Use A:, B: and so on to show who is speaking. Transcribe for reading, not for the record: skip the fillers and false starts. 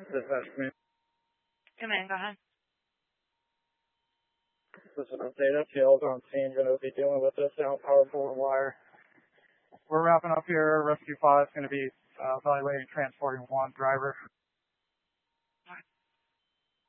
A: Dispatch command.
B: Command, go ahead.
A: This is an update. FTL's on scene. Going to be dealing with this down power pole and wire. We're wrapping up here. Rescue 5 is going to be evaluating transporting one driver.